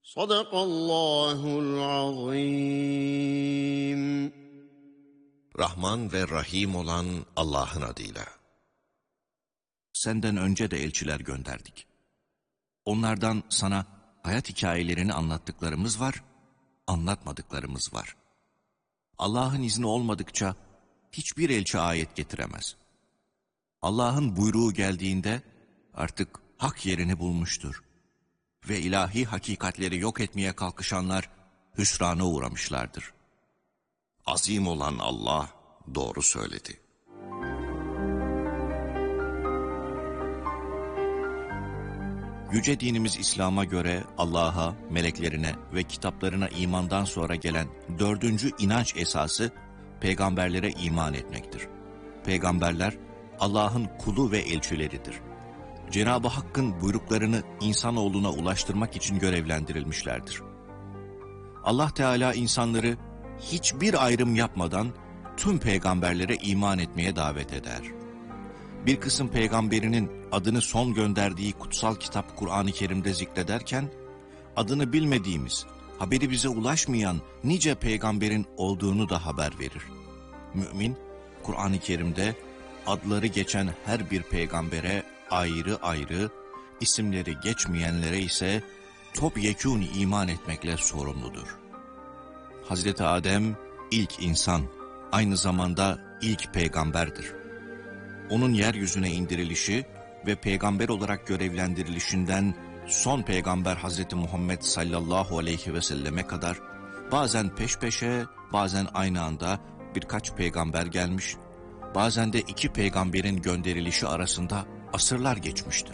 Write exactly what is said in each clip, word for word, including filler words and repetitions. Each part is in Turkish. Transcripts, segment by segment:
Sadakallahul azim. Rahman ve Rahim olan Allah'ın adıyla. Senden önce de elçiler gönderdik. Onlardan sana hayat hikayelerini anlattıklarımız var, anlatmadıklarımız var. Allah'ın izni olmadıkça hiçbir elçi ayet getiremez. Allah'ın buyruğu geldiğinde artık hak yerini bulmuştur. Ve ilahi hakikatleri yok etmeye kalkışanlar hüsrana uğramışlardır. Azim olan Allah doğru söyledi. Yüce dinimiz İslam'a göre Allah'a, meleklerine ve kitaplarına imandan sonra gelen dördüncü inanç esası peygamberlere iman etmektir. Peygamberler Allah'ın kulu ve elçileridir. Cenab-ı Hakk'ın buyruklarını insanoğluna ulaştırmak için görevlendirilmişlerdir. Allah Teala insanları hiçbir ayrım yapmadan tüm peygamberlere iman etmeye davet eder. Bir kısım peygamberinin adını son gönderdiği kutsal kitap Kur'an-ı Kerim'de zikrederken, adını bilmediğimiz, haberi bize ulaşmayan nice peygamberin olduğunu da haber verir. Mümin, Kur'an-ı Kerim'de adları geçen her bir peygambere ayrı ayrı, isimleri geçmeyenlere ise topyekûn iman etmekle sorumludur. Hazreti Adem ilk insan, aynı zamanda ilk peygamberdir. Onun yeryüzüne indirilişi ve peygamber olarak görevlendirilişinden son peygamber Hazreti Muhammed sallallahu aleyhi ve selleme kadar bazen peş peşe, bazen aynı anda birkaç peygamber gelmiş, bazen de iki peygamberin gönderilişi arasında asırlar geçmiştir.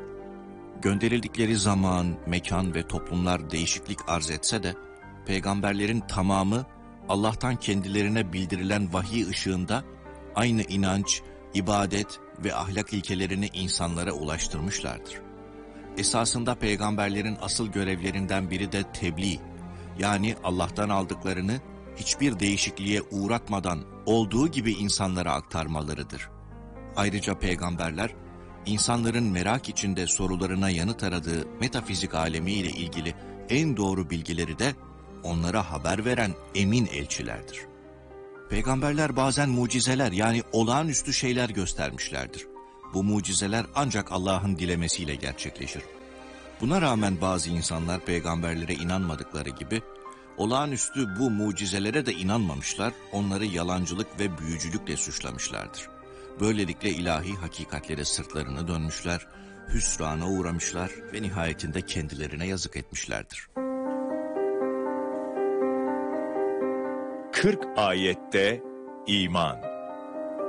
Gönderildikleri zaman, mekan ve toplumlar değişiklik arz etse de, peygamberlerin tamamı Allah'tan kendilerine bildirilen vahiy ışığında aynı inanç, ibadet ve ahlak ilkelerini insanlara ulaştırmışlardır. Esasında peygamberlerin asıl görevlerinden biri de tebliğ, yani Allah'tan aldıklarını hiçbir değişikliğe uğratmadan olduğu gibi insanlara aktarmalarıdır. Ayrıca peygamberler, insanların merak içinde sorularına yanıt aradığı metafizik alemiyle ilgili en doğru bilgileri de onlara haber veren emin elçilerdir. Peygamberler bazen mucizeler yani olağanüstü şeyler göstermişlerdir. Bu mucizeler ancak Allah'ın dilemesiyle gerçekleşir. Buna rağmen bazı insanlar peygamberlere inanmadıkları gibi, olağanüstü bu mucizelere de inanmamışlar, onları yalancılık ve büyücülükle suçlamışlardır. Böylelikle ilahi hakikatlere sırtlarını dönmüşler, hüsrana uğramışlar ve nihayetinde kendilerine yazık etmişlerdir. kırk ayette iman.